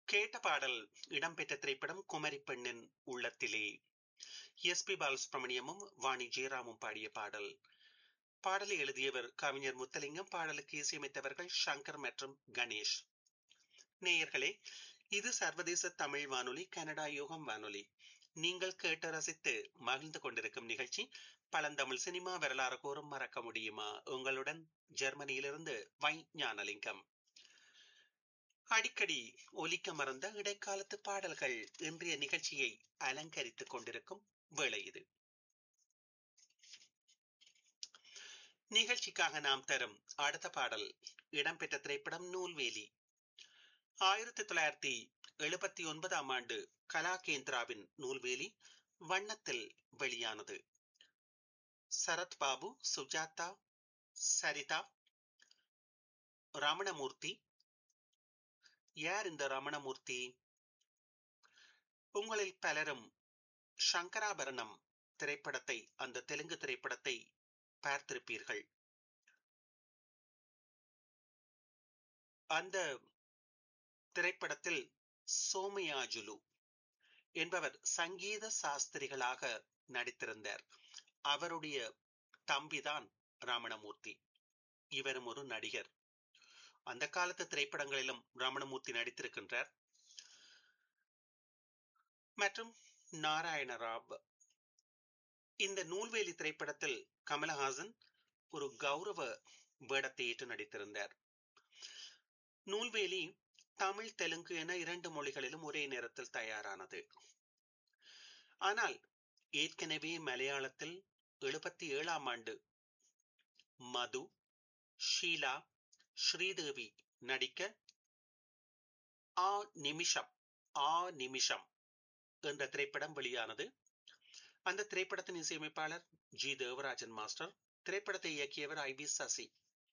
கேட்ட பாடல் இடம்பெற்ற திரைப்படம் குமரி பெண்ணின் உள்ளத்திலே. எஸ்.பி. பாலசுப்ரமணியமும் வாணி ஜெயராமும் பாடிய பாடல். பாடலை எழுதியவர் கவிஞர் முத்தலிங்கம், பாடலுக்கு இசையமைத்தவர்கள் சங்கர் மற்றும் கணேஷ். நேயர்களே, இது சர்வதேச தமிழ் வானொலி, கனடா யுகம் வானொலி. நீங்கள் கேட்டு ரசித்து மகிழ்ந்து கொண்டிருக்கும் நிகழ்ச்சி பழந்தமிழ் சினிமா வரலாறு கூறும் மறக்க முடியுமா? உங்களுடன் ஜெர்மனியிலிருந்து வை ஞானலிங்கம். அடிக்கடி ஒலிக்க மறந்த இடைக்காலத்து பாடல்கள் இன்றைய நிகழ்ச்சியை அலங்கரித்துக் கொண்டிருக்கும் வேளை இது. நிகழ்ச்சிக்காக நாம் தரும் அடுத்த பாடல் இடம்பெற்ற திரைப்படம் நூல்வேலி. 1979 ஆண்டு கலாகேந்திராவின் நூல்வேலி வண்ணத்தில் வெளியானது. சரத்பாபு, சுஜாதா, சரிதா, ரமணமூர்த்தி. யார் இந்த ரமணமூர்த்தி? உங்களில் பலரும் சங்கராபரணம் திரைப்படத்தை, அந்த தெலுங்கு திரைப்படத்தை பார்த்திருப்பீர்கள். அந்த திரைப்படத்தில் சோமயாஜுலு என்பவர் சங்கீத சாஸ்திரிகளாக நடித்திருந்தார். அவருடைய தம்பிதான் ரமணமூர்த்தி. இவரும் ஒரு நடிகர். அந்த காலத்து திரைப்படங்களிலும் ரமணமூர்த்தி நடித்திருக்கின்றார். மற்றும் நாராயண ராவ். இந்த நூல்வேலி திரைப்படத்தில் கமலஹாசன் ஒரு கௌரவ வேடத்தை ஏற்று நடித்திருந்தார். நூல்வேலி தமிழ், தெலுங்கு என 2 மொழிகளிலும் ஒரே நேரத்தில் தயாரானது. ஆனால் ஏற்கனவே மலையாளத்தில் 77 ஆண்டு மது, ஷீலா, ஸ்ரீதேவி நடிக்க ஆ நிமிஷம் என்ற திரைப்படம் வெளியானது. அந்த திரைப்படத்தின் இசையமைப்பாளர் ஜி தேவராஜன் மாஸ்டர். திரைப்படத்தை இயக்கியவர் ஐ.வி. சசி.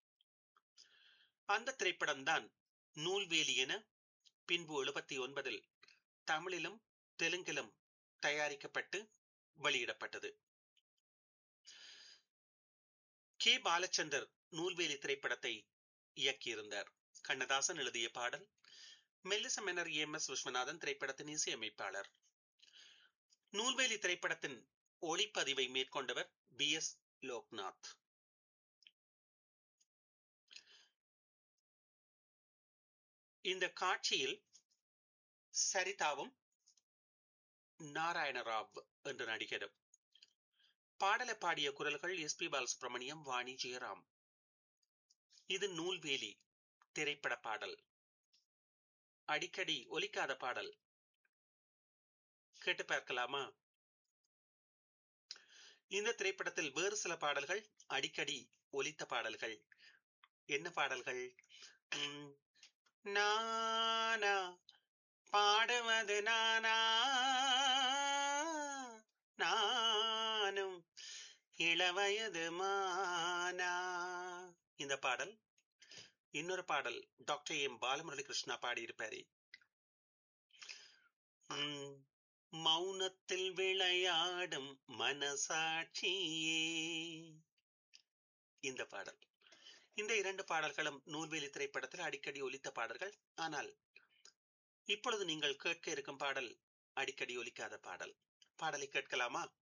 அந்த திரைப்படம் தான் நூல்வேலி என பின்பு 79 தமிழிலும் தெலுங்கிலும் தயாரிக்கப்பட்டு வெளியிடப்பட்டது. கே. பாலச்சந்தர் நூல்வேலி திரைப்படத்தை இயக்கியிருந்தார். கண்ணதாசன் எழுதிய பாடல். மெல்லிச மன்னர் எம்.எஸ். விஸ்வநாதன் திரைப்படத்தின் இசையமைப்பாளர். நூல்வேலி திரைப்படத்தின் ஒளிப்பதிவை மேற்கொண்டவர் பி.எஸ். லோக்நாத். இந்த காட்சியில் சரிதாவும் நாராயண ராவ் என்ற நடிகரும். பாடலை பாடிய குரல்கள் எஸ்.பி. பாலசுப்ரமணியம், வாணி ஜெயராம். இது நூல்வேலி திரைப்பட பாடல். அடிக்கடி ஒலிக்காத பாடல். கேட்டு பார்க்கலாமா? இந்த திரைப்படத்தில் வேறு சில பாடல்கள் அடிக்கடி ஒலித்த பாடல்கள். என்ன பாடல்கள்? நானா பாடுவது நானா, நானும் இளவயது மானா. இந்த பாடல். இன்னொரு பாடல் டாக்டர் எம் பாலமுரளி கிருஷ்ணா பாடியிருப்பாரு. மௌனத்தில் விளையாடும் மனசாட்சியே. இந்த பாடல். இந்த 2 பாடல்களும் நூல்வேலி திரைப்படத்தில் அடிக்கடி ஒலித்த பாடல்கள். ஆனால் இப்பொழுது நீங்கள் கேட்க இருக்கும் பாடல் அடிக்கடி ஒலிக்காத பாடல். பாடலை கேட்கலாமா?